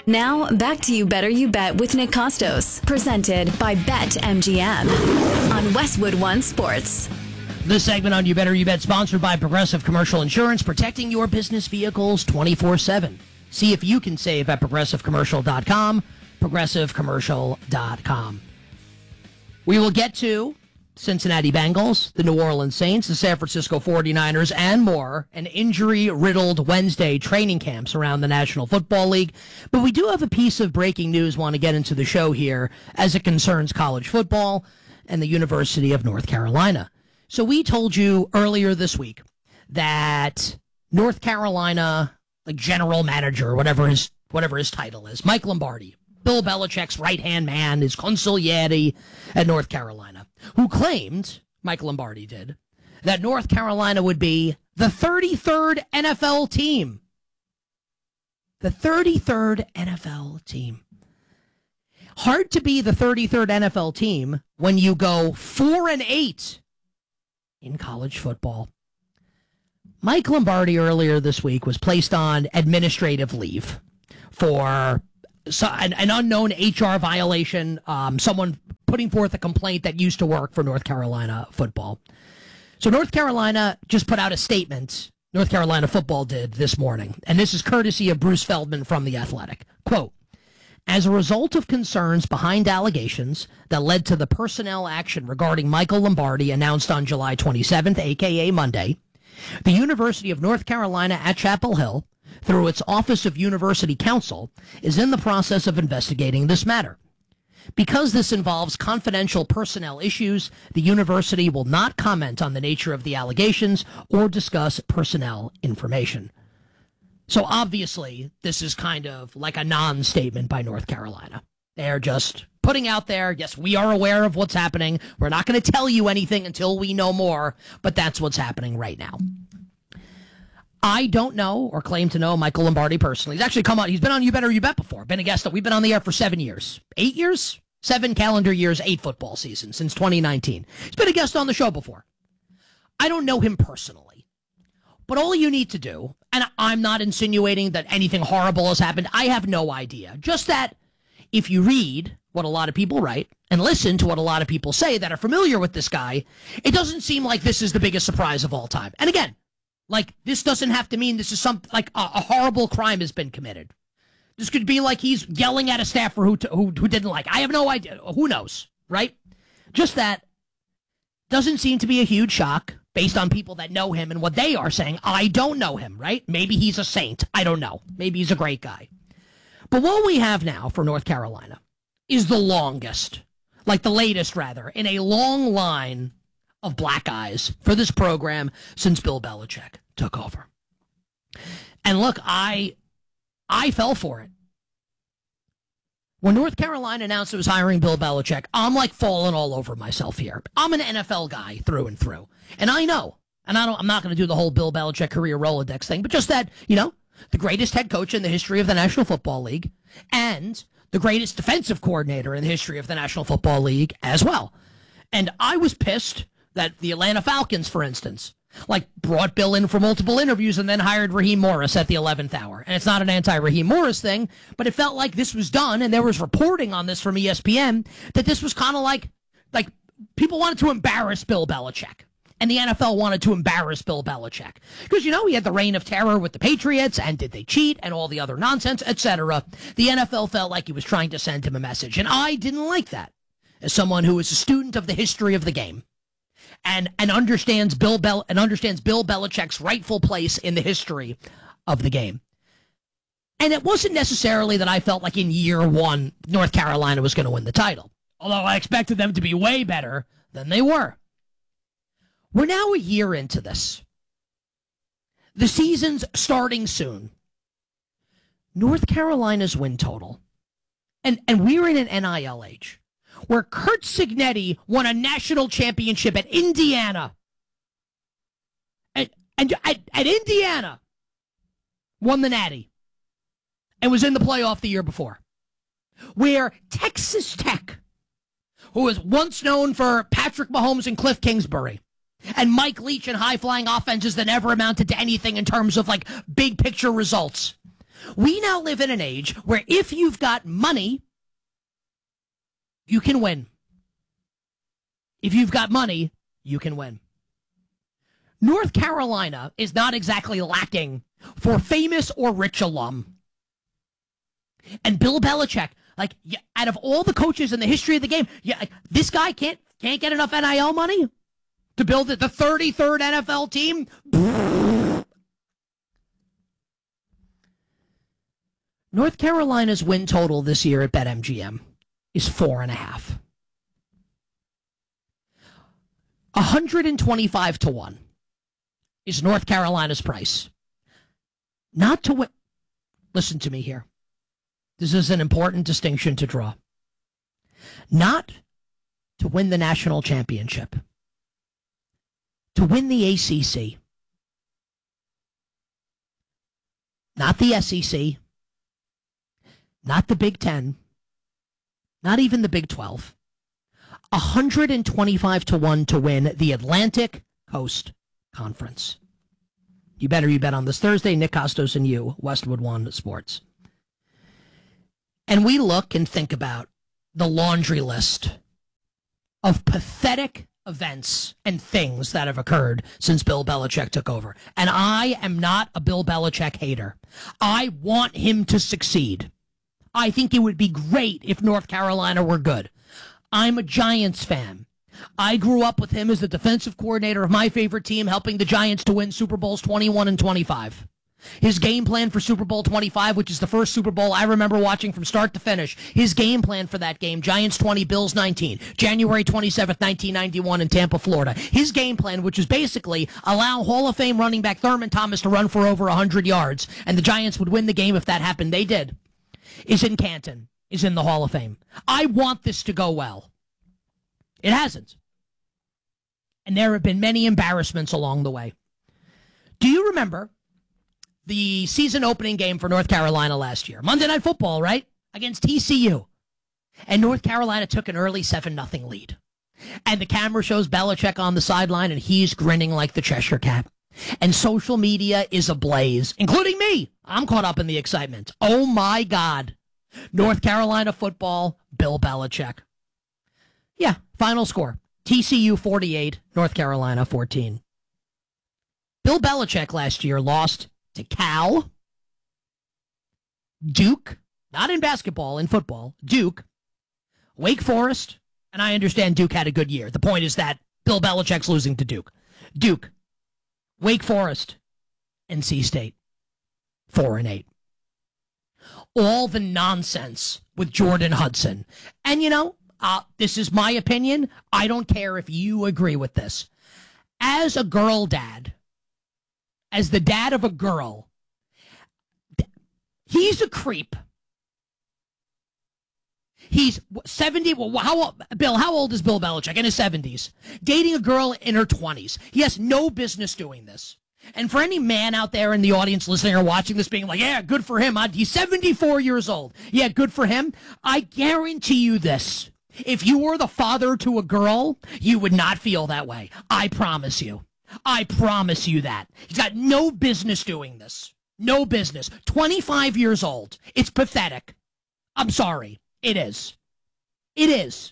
Now, back to You Better You Bet with Nick Costos, presented by BetMGM on Westwood One Sports. This segment on You Better You Bet sponsored by Progressive Commercial Insurance, protecting your business vehicles 24/7. See if you can save at progressivecommercial.com, progressivecommercial.com. We will get to Cincinnati Bengals, the New Orleans Saints, the San Francisco 49ers, and more, an injury-riddled Wednesday training camps around the National Football League. But we do have a piece of breaking news want to get into the show here as it concerns college football and the University of North Carolina. So we told you earlier this week that North Carolina, like general manager, whatever his title is, Mike Lombardi, Bill Belichick's right-hand man, his consigliere at North Carolina, who claimed, Mike Lombardi did, that North Carolina would be the 33rd NFL team. The 33rd NFL team. Hard to be the 33rd NFL team when you go 4-8 in college football. Mike Lombardi earlier this week was placed on administrative leave for an unknown HR violation, someone putting forth a complaint that used to work for North Carolina football. So North Carolina just put out a statement, North Carolina football did this morning, and this is courtesy of Bruce Feldman from The Athletic. Quote, as a result of concerns behind allegations that led to the personnel action regarding Michael Lombardi announced on July 27th, a.k.a. Monday, the University of North Carolina at Chapel Hill, through its Office of University Counsel, is in the process of investigating this matter. Because this involves confidential personnel issues, the university will not comment on the nature of the allegations or discuss personnel information. So obviously, this is kind of like a non-statement by North Carolina. They're just putting out there, yes, we are aware of what's happening. We're not going to tell you anything until we know more, but that's what's happening right now. I don't know or claim to know Michael Lombardi personally. He's actually come on. He's been on You Better You Bet before. Been a guest. We've been on the air for 7 years. 8 years? 7 calendar years, 8 football seasons since 2019. He's been a guest on the show before. I don't know him personally. But all you need to do, and I'm not insinuating that anything horrible has happened. I have no idea. Just that if you read what a lot of people write and listen to what a lot of people say that are familiar with this guy, it doesn't seem like this is the biggest surprise of all time. And again, like, this doesn't have to mean this is like a horrible crime has been committed. This could be like he's yelling at a staffer who didn't like. I have no idea. Who knows, right? Just that doesn't seem to be a huge shock based on people that know him and what they are saying. I don't know him, right? Maybe he's a saint. I don't know. Maybe he's a great guy. But what we have now for North Carolina is the longest, like the latest rather, in a long line of black eyes for this program since Bill Belichick took over. And look, I fell for it. When North Carolina announced it was hiring Bill Belichick, I'm like falling all over myself here. I'm an NFL guy through and through. And I know, and I'm not going to do the whole Bill Belichick career Rolodex thing, but just that, the greatest head coach in the history of the National Football League and the greatest defensive coordinator in the history of the National Football League as well. And I was pissed that the Atlanta Falcons, for instance, brought Bill in for multiple interviews and then hired Raheem Morris at the 11th hour. And it's not an anti-Raheem Morris thing, but it felt like this was done, and there was reporting on this from ESPN, that this was kind of like people wanted to embarrass Bill Belichick. And the NFL wanted to embarrass Bill Belichick. Because, he had the reign of terror with the Patriots, and did they cheat, and all the other nonsense, etc. The NFL felt like he was trying to send him a message, and I didn't like that. As someone who is a student of the history of the game, and understands Bill Belichick's rightful place in the history of the game. And it wasn't necessarily that I felt like in year one, North Carolina was going to win the title. Although I expected them to be way better than they were. We're now a year into this. The season's starting soon. North Carolina's win total. And we're in an NIL age where Curt Cignetti won a national championship at Indiana. And at Indiana, won the Natty and was in the playoff the year before. Where Texas Tech, who was once known for Patrick Mahomes and Cliff Kingsbury, and Mike Leach and high-flying offenses that never amounted to anything in terms of, big-picture results, We now live in an age where if you've got money, you can win. If you've got money, you can win. North Carolina is not exactly lacking for famous or rich alum. And Bill Belichick, out of all the coaches in the history of the game, this guy can't get enough NIL money to build the 33rd NFL team. North Carolina's win total this year at BetMGM is 4.5. 125-1 is North Carolina's price. Not to win. Listen to me here. This is an important distinction to draw. Not to win the national championship. To win the ACC. Not the SEC. Not the Big Ten. Not even the Big 12. 125-1 to win the Atlantic Coast Conference. You bet on this Thursday. Nick Costos and you, Westwood One Sports. And we look and think about the laundry list of pathetic events and things that have occurred since Bill Belichick took over. And I am not a Bill Belichick hater. I want him to succeed. I think it would be great if North Carolina were good. I'm a Giants fan. I grew up with him as the defensive coordinator of my favorite team, helping the Giants to win Super Bowls 21 and 25. His game plan for Super Bowl 25, which is the first Super Bowl I remember watching from start to finish, his game plan for that game, Giants 20, Bills 19, January 27th, 1991 in Tampa, Florida. His game plan, which is basically allow Hall of Fame running back Thurman Thomas to run for over 100 yards, and the Giants would win the game if that happened. They did. Is in Canton, is in the Hall of Fame. I want this to go well. It hasn't. And there have been many embarrassments along the way. Do you remember the season opening game for North Carolina last year? Monday Night Football, right? Against TCU. And North Carolina took an early 7-0 lead. And the camera shows Belichick on the sideline, and he's grinning like the Cheshire Cat. And social media is ablaze, including me. I'm caught up in the excitement. Oh, my God. North Carolina football, Bill Belichick. Yeah, final score. TCU 48, North Carolina 14. Bill Belichick last year lost to Cal, Duke, not in basketball, in football, Duke, Wake Forest, and I understand Duke had a good year. The point is that Bill Belichick's losing to Duke. Duke, Wake Forest, NC State, 4-8. All the nonsense with Jordan Hudson. And, this is my opinion. I don't care if you agree with this. As a girl dad, as the dad of a girl, he's a creep. He's 70. Well, Bill, how old is Bill Belichick? In his 70s. Dating a girl in her 20s. He has no business doing this. And for any man out there in the audience listening or watching this being like, yeah, good for him. He's 74 years old. Yeah, good for him. I guarantee you this. If you were the father to a girl, you would not feel that way. I promise you. I promise you that. He's got no business doing this. No business. 25 years old. It's pathetic. I'm sorry. It is. It is.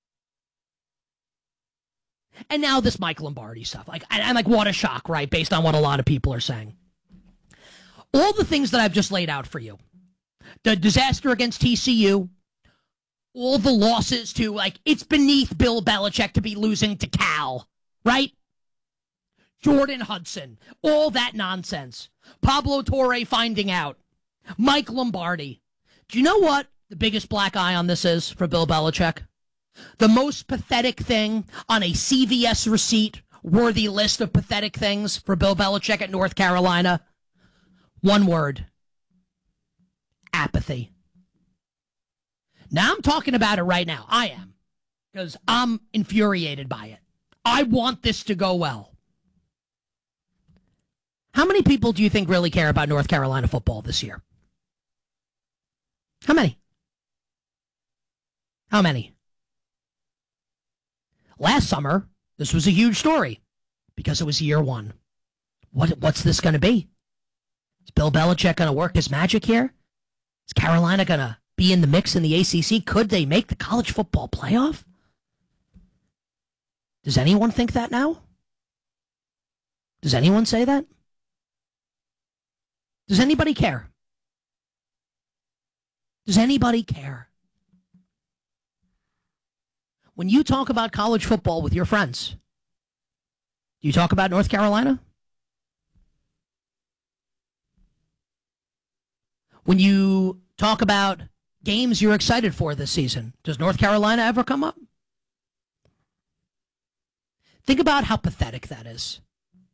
And now this Mike Lombardi stuff. What a shock, right? Based on what a lot of people are saying. All the things that I've just laid out for you. The disaster against TCU. All the losses to, it's beneath Bill Belichick to be losing to Cal, right? Jordan Hudson, all that nonsense. Pablo Torre finding out. Mike Lombardi. Do you know what the biggest black eye on this is for Bill Belichick? The most pathetic thing on a CVS receipt worthy list of pathetic things for Bill Belichick at North Carolina. One word. Apathy. Now I'm talking about it right now. I am. Because I'm infuriated by it. I want this to go well. How many people do you think really care about North Carolina football this year? How many? How many? Last summer, this was a huge story because it was year one. What's this going to be? Is Bill Belichick going to work his magic here? Is Carolina going to be in the mix in the ACC? Could they make the college football playoff? Does anyone think that now? Does anyone say that? Does anybody care? Does anybody care? When you talk about college football with your friends, do you talk about North Carolina? When you talk about games you're excited for this season, does North Carolina ever come up? Think about how pathetic that is.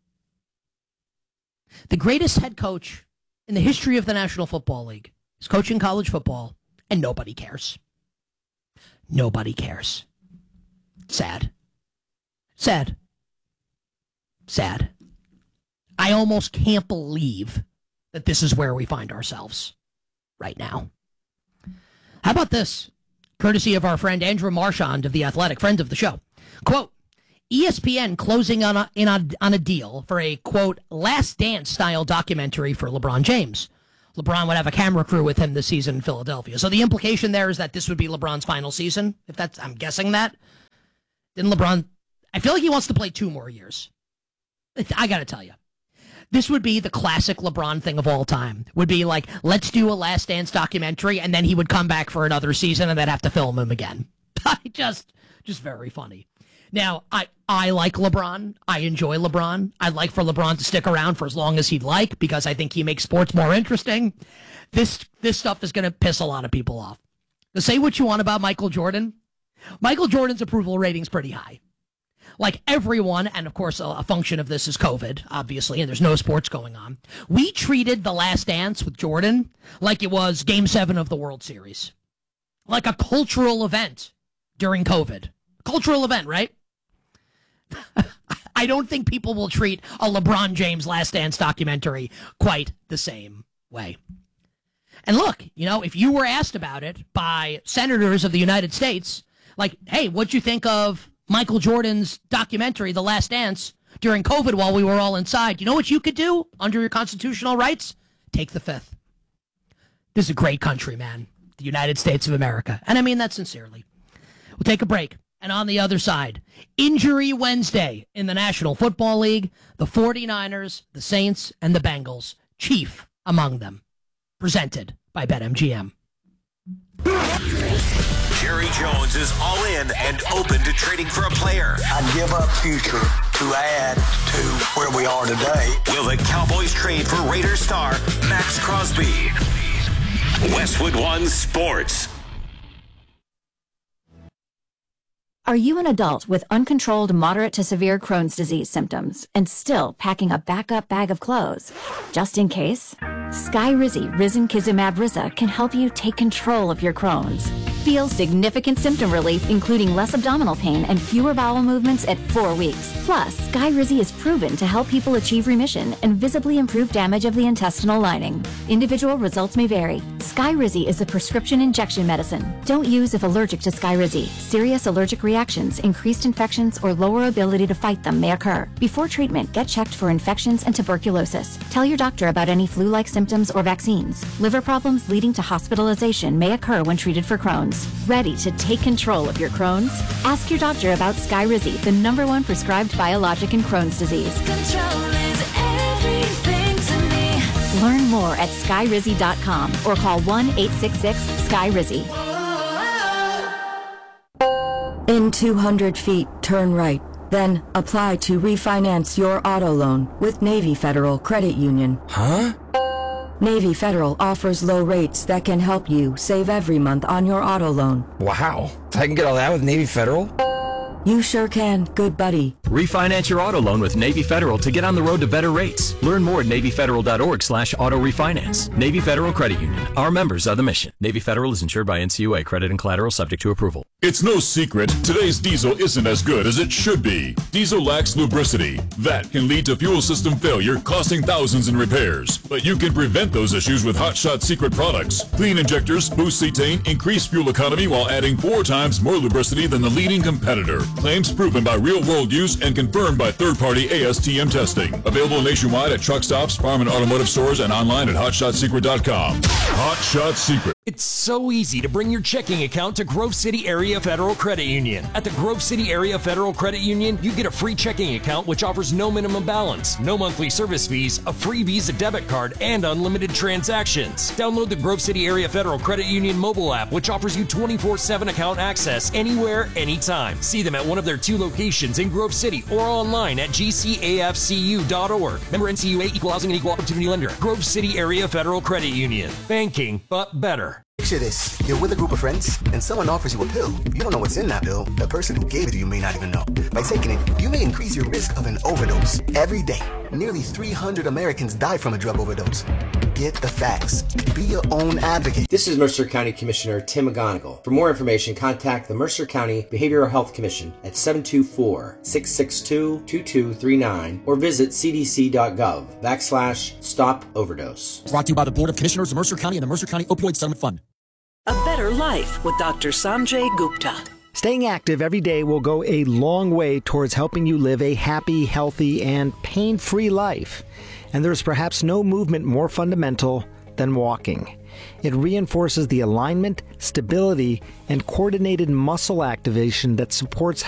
The greatest head coach in the history of the National Football League is coaching college football, and nobody cares. Nobody cares. Sad. Sad. Sad. I almost can't believe that this is where we find ourselves right now. How about this? Courtesy of our friend Andrew Marchand of The Athletic, friend of the show. Quote, ESPN closing on a deal for a, quote, Last Dance style documentary for LeBron James. LeBron would have a camera crew with him this season in Philadelphia. So the implication there is that this would be LeBron's final season. If that's, I'm guessing that. Then LeBron, I feel like he wants to play 2 more years. I got to tell you, this would be the classic LeBron thing of all time. Would be like, let's do a Last Dance documentary, and then he would come back for another season, and they'd have to film him again. just very funny. Now, I like LeBron. I enjoy LeBron. I'd like for LeBron to stick around for as long as he'd like, because I think he makes sports more interesting. This stuff is going to piss a lot of people off. To say what you want about Michael Jordan, Michael Jordan's approval rating's pretty high. Like everyone, and of course a function of this is COVID, obviously, and there's no sports going on. We treated The Last Dance with Jordan like it was Game 7 of the World Series. Like a cultural event during COVID. Cultural event, right? I don't think people will treat a LeBron James Last Dance documentary quite the same way. And look, if you were asked about it by senators of the United States, like, hey, what'd you think of Michael Jordan's documentary, The Last Dance, during COVID while we were all inside? You know what you could do under your constitutional rights? Take the Fifth. This is a great country, man. The United States of America. And I mean that sincerely. We'll take a break. And on the other side, Injury Wednesday in the National Football League, the 49ers, the Saints, and the Bengals, chief among them. Presented by BetMGM. Jerry Jones is all in and open to trading for a player. I'd give up future to add to where we are today. Will the Cowboys trade for Raiders star Max Crosby? Westwood One Sports. Are you an adult with uncontrolled moderate to severe Crohn's disease symptoms and still packing a backup bag of clothes? Just in case? Skyrizi Risankizumab Riza can help you take control of your Crohn's. Feel significant symptom relief, including less abdominal pain and fewer bowel movements at 4 weeks. Plus, Skyrizi is proven to help people achieve remission and visibly improve damage of the intestinal lining. Individual results may vary. Skyrizi is a prescription injection medicine. Don't use if allergic to Skyrizi. Serious allergic reactions, increased infections, or lower ability to fight them may occur. Before treatment, get checked for infections and tuberculosis. Tell your doctor about any flu-like symptoms or vaccines. Liver problems leading to hospitalization may occur when treated for Crohn's. Ready to take control of your Crohn's? Ask your doctor about Skyrizi, the #1 prescribed biologic in Crohn's disease. Control is everything to me. Learn more at skyrizi.com or call 1-866-SKYRIZI. In 200 feet, turn right. Then apply to refinance your auto loan with Navy Federal Credit Union. Huh? Navy Federal offers low rates that can help you save every month on your auto loan. Wow. I can get all that with Navy Federal? You sure can, good buddy. Refinance your auto loan with Navy Federal to get on the road to better rates. Learn more at NavyFederal.org/auto refinance. Navy Federal Credit Union. Our members are the mission. Navy Federal is insured by NCUA. Credit and collateral subject to approval. It's no secret, today's diesel isn't as good as it should be. Diesel lacks lubricity. That can lead to fuel system failure, costing thousands in repairs. But you can prevent those issues with Hot Shot Secret products. Clean injectors, boost cetane, increase fuel economy while adding 4 times more lubricity than the leading competitor. Claims proven by real-world use and confirmed by third-party ASTM testing. Available nationwide at truck stops, farm and automotive stores, and online at hotshotsecret.com. Hot Shot Secret. It's so easy to bring your checking account to Grove City Area Federal Credit Union. At the Grove City Area Federal Credit Union, you get a free checking account which offers no minimum balance, no monthly service fees, a free Visa debit card, and unlimited transactions. Download the Grove City Area Federal Credit Union mobile app, which offers you 24/7 account access anywhere, anytime. See them at one of their 2 locations in Grove City or online at gcafcu.org. Member NCUA, Equal Housing and Equal Opportunity Lender. Grove City Area Federal Credit Union. Banking, but better. Picture this. You're with a group of friends, and someone offers you a pill. You don't know what's in that pill. The person who gave it to you may not even know. By taking it, you may increase your risk of an overdose. Every day, nearly 300 Americans die from a drug overdose. Get the facts. Be your own advocate. This is Mercer County Commissioner Tim McGonigal. For more information, contact the Mercer County Behavioral Health Commission at 724-662-2239 or visit cdc.gov/stop overdose. Brought to you by the Board of Commissioners of Mercer County and the Mercer County Opioid Settlement Fund. A better life with Dr. Sanjay Gupta. Staying active every day will go a long way towards helping you live a happy, healthy, and pain-free life. And there's perhaps no movement more fundamental than walking. It reinforces the alignment, stability, and coordinated muscle activation that supports